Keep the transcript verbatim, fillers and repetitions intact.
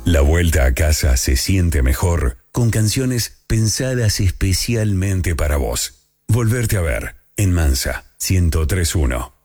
La vuelta a casa se siente mejor con canciones pensadas especialmente para vos. Volverte a ver en Mansa ciento tres punto uno.